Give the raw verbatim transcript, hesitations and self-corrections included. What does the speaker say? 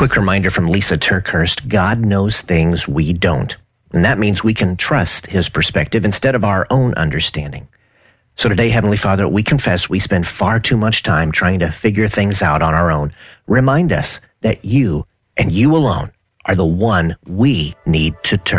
quick reminder from Lisa Turkhurst, God knows things we don't. And that means we can trust his perspective instead of our own understanding. So today, Heavenly Father, we confess we spend far too much time trying to figure things out on our own. Remind us that you and you alone are the one we need to turn